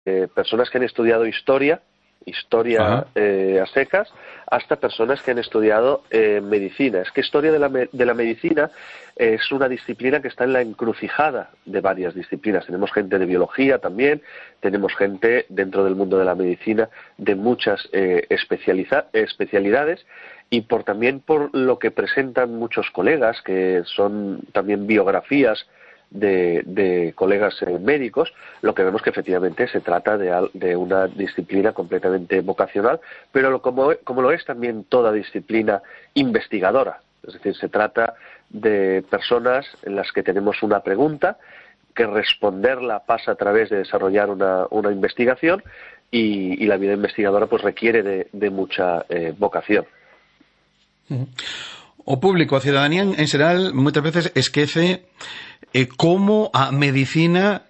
personas que han estudiado historia a secas, hasta personas que han estudiado medicina. Es que historia de la medicina es una disciplina que está en la encrucijada de varias disciplinas. Tenemos gente de biología también, tenemos gente dentro del mundo de la medicina de muchas especialidades, y también por lo que presentan muchos colegas, que son también biografías de colegas médicos, lo que vemos que efectivamente se trata de una disciplina completamente vocacional, pero como lo es también toda disciplina investigadora. Es decir, se trata de personas en las que tenemos una pregunta, que responderla pasa a través de desarrollar una investigación, y la vida investigadora pues requiere de mucha vocación. O público, a cidadanía en xeral, moitas veces esquece como a medicina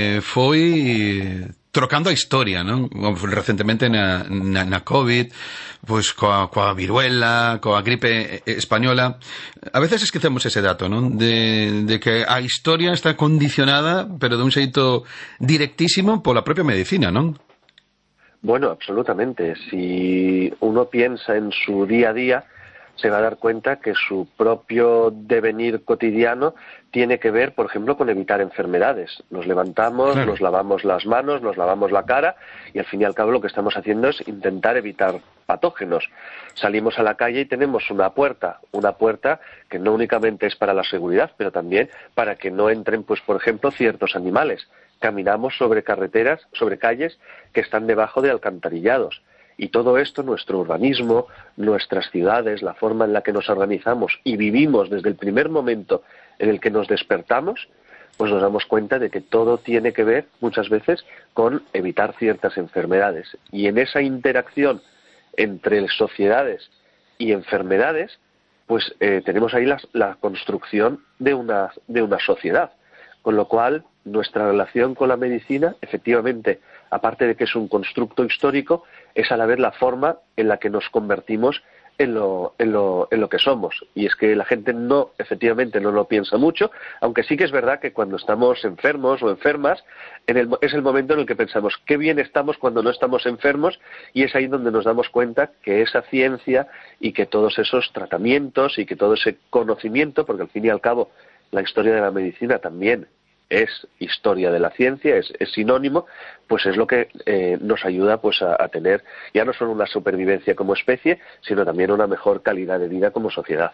foi trocando a historia, non? Recentemente na COVID, pois coa viruela, coa gripe española. A veces esquecemos ese dato, non? De que a historia está condicionada, pero de un xeito directísimo pola propia medicina, non? Bueno, absolutamente. Si uno piensa en su día a día, se va a dar cuenta que su propio devenir cotidiano tiene que ver, por ejemplo, con evitar enfermedades. Nos levantamos, claro, nos lavamos las manos, nos lavamos la cara, y al fin y al cabo lo que estamos haciendo es intentar evitar patógenos. Salimos a la calle y tenemos una puerta que no únicamente es para la seguridad, pero también para que no entren, pues por ejemplo, ciertos animales. Caminamos sobre carreteras, sobre calles que están debajo de alcantarillados. Y todo esto, nuestro urbanismo, nuestras ciudades, la forma en la que nos organizamos y vivimos desde el primer momento en el que nos despertamos, pues nos damos cuenta de que todo tiene que ver muchas veces con evitar ciertas enfermedades. Y en esa interacción entre sociedades y enfermedades, pues tenemos ahí la construcción de una sociedad. Con lo cual, nuestra relación con la medicina, efectivamente, aparte de que es un constructo histórico, es a la vez la forma en la que nos convertimos en lo que somos. Y es que la gente efectivamente no lo piensa mucho, aunque sí que es verdad que cuando estamos enfermos o enfermas, es el momento en el que pensamos qué bien estamos cuando no estamos enfermos, y es ahí donde nos damos cuenta que esa ciencia y que todos esos tratamientos y que todo ese conocimiento, porque al fin y al cabo la historia de la medicina también es historia de la ciencia, es sinónimo, pues es lo que nos ayuda pues a tener ya no solo una supervivencia como especie, sino también una mejor calidad de vida como sociedad.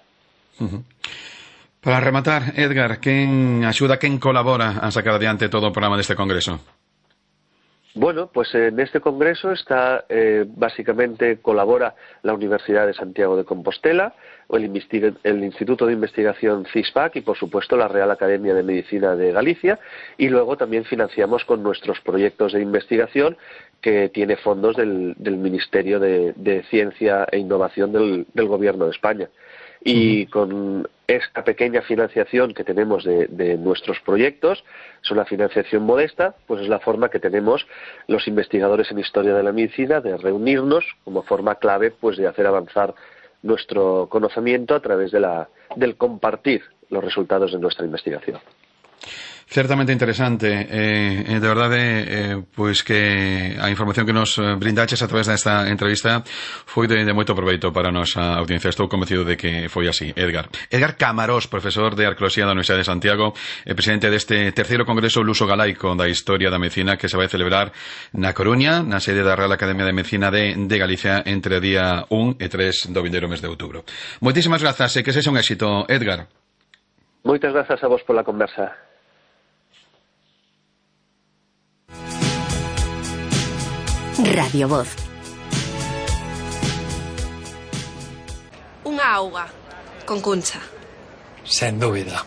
Para rematar, Edgar, quen axuda, quen colabora a sacar adiante todo o programa deste congreso? Bueno, pues en este congreso básicamente colabora la Universidad de Santiago de Compostela, el Instituto de Investigación CISPAC y, por supuesto, la Real Academia de Medicina de Galicia, y luego también financiamos con nuestros proyectos de investigación, que tiene fondos del Ministerio de Ciencia e Innovación del Gobierno de España. Y con esta pequeña financiación que tenemos de nuestros proyectos, es una financiación modesta, pues es la forma que tenemos los investigadores en historia de la medicina de reunirnos como forma clave pues de hacer avanzar nuestro conocimiento a través del compartir los resultados de nuestra investigación. Certamente interesante, de verdade, pois que a información que nos brindaches a través desta entrevista foi de moito proveito para a nosa audiencia. Estou convencido de que foi así. Edgar Camarós, profesor de Arqueoloxía da Universidade de Santiago e presidente deste terceiro congreso luso galaico da historia da medicina, que se vai celebrar na Coruña, na sede da Real Academia de Medicina de Galicia, entre o día 1 e 3 do vindeiro mes de outubro. Moitísimas grazas e que sexa un éxito, Edgar. Moitas grazas a vos pola conversa. Radio Voz. Unha auga con Cuncha. Sen dúbida.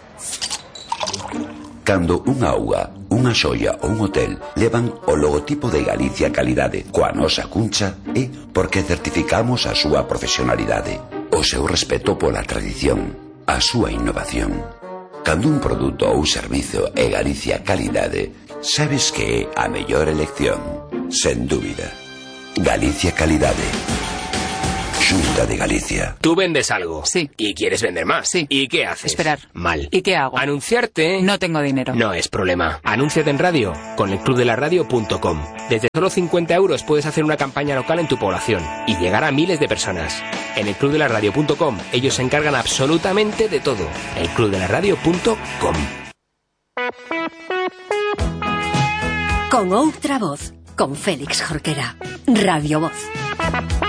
Cando unha auga, unha xoia ou un hotel levan o logotipo de Galicia Calidade coa nosa Cuncha, é porque certificamos a súa profesionalidade, o seu respeto pola tradición, a súa innovación. Cando un produto ou servizo é Galicia Calidade, sabes que é a mellor elección. Sen dúbida. Galicia Calidade. Xunta de Galicia. Tú vendes algo. Sí. Y quieres vender más. Sí. ¿Y qué haces? Esperar. Mal. ¿Y qué hago? Anunciarte. No tengo dinero. No es problema. Anúnciate en radio con elclubdelaradio.com. Desde solo 50 € puedes hacer una campaña local en tu población y llegar a miles de personas. En elclubdelaradio.com ellos se encargan absolutamente de todo. elclubdelaradio.com. Con outra voz, con Félix Jorquera. Radio Voz.